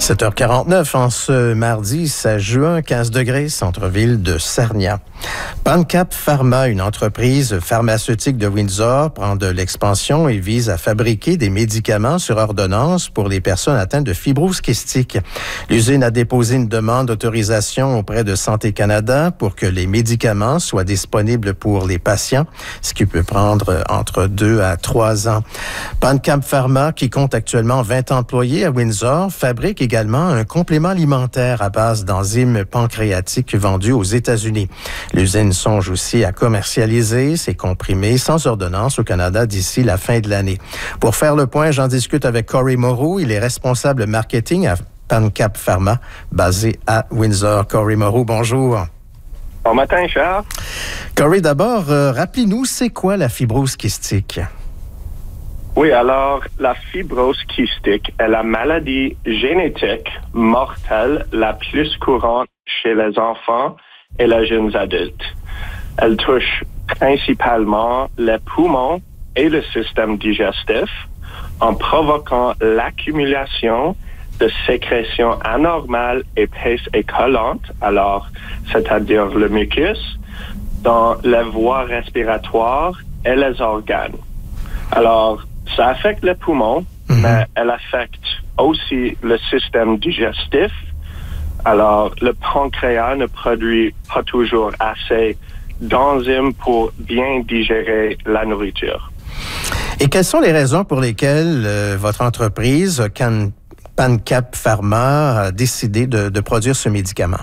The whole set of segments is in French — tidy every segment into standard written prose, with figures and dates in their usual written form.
7h49 en ce mardi 16 juin, 15 degrés, centre-ville de Sarnia. PanCap Pharma, une entreprise pharmaceutique de Windsor, prend de l'expansion et vise à fabriquer des médicaments sur ordonnance pour les personnes atteintes de fibrose kystique. L'usine a déposé une demande d'autorisation auprès de Santé Canada pour que les médicaments soient disponibles pour les patients, ce qui peut prendre entre 2 à 3 ans. PanCap Pharma, qui compte actuellement 20 employés à Windsor, fabrique également un complément alimentaire à base d'enzymes pancréatiques vendus aux États-Unis. L'usine songe aussi à commercialiser ces comprimés sans ordonnance au Canada d'ici la fin de l'année. Pour faire le point, j'en discute avec Corey Moreau. Il est responsable marketing à PanCap Pharma, basé à Windsor. Corey Moreau, bonjour. Bon matin, Charles. Corey, d'abord, rappelez-nous, c'est quoi la fibrose kystique? Oui, alors, la fibrose kystique est la maladie génétique mortelle la plus courante chez les enfants et les jeunes adultes. Elle touche principalement les poumons et le système digestif en provoquant l'accumulation de sécrétions anormales, épaisses et collantes, alors, c'est-à-dire le mucus, dans les voies respiratoires et les organes. Alors, ça affecte les poumons, mais elle affecte aussi le système digestif. Alors, le pancréas ne produit pas toujours assez d'enzymes pour bien digérer la nourriture. Et quelles sont les raisons pour lesquelles votre entreprise, PanCap Pharma, a décidé de produire ce médicament?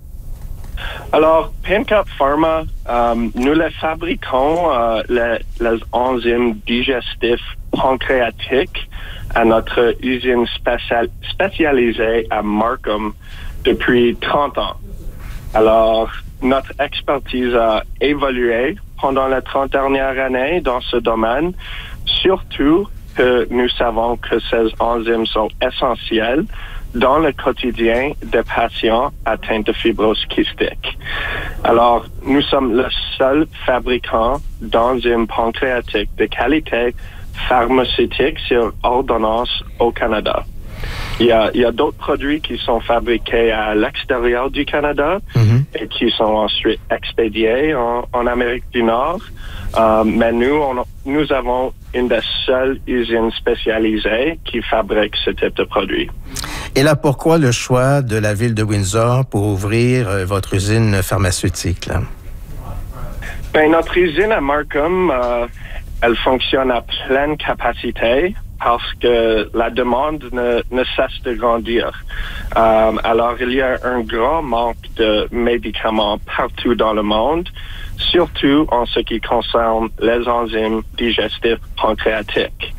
Alors, PanCap Pharma, nous les fabriquons, les enzymes digestifs pancréatiques à notre usine spécialisée à Markham depuis 30 ans. Alors, notre expertise a évolué pendant les 30 dernières années dans ce domaine, surtout que nous savons que ces enzymes sont essentielles dans le quotidien des patients atteints de fibrose kystique. Alors, nous sommes le seul fabricant d'enzymes pancréatiques de qualité pharmaceutique sur ordonnance au Canada. Il y a d'autres produits qui sont fabriqués à l'extérieur du Canada et qui sont ensuite expédiés en Amérique du Nord. Mais nous avons une des seules usines spécialisées qui fabrique ce type de produit. Et là, pourquoi le choix de la ville de Windsor pour ouvrir votre usine pharmaceutique, là? Ben, notre usine à Markham, elle fonctionne à pleine capacité parce que la demande ne cesse de grandir. Alors, il y a un grand manque de médicaments partout dans le monde, surtout en ce qui concerne les enzymes digestifs pancréatiques.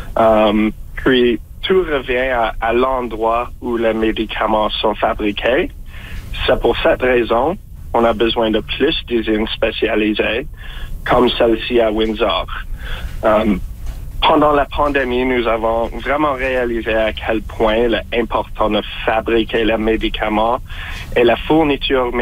Puis, tout revient à l'endroit où les médicaments sont fabriqués. C'est pour cette raison qu'on a besoin de plus d'usines spécialisées, comme celle-ci à Windsor. Pendant la pandémie, nous avons vraiment réalisé à quel point il est important de fabriquer les médicaments et la fourniture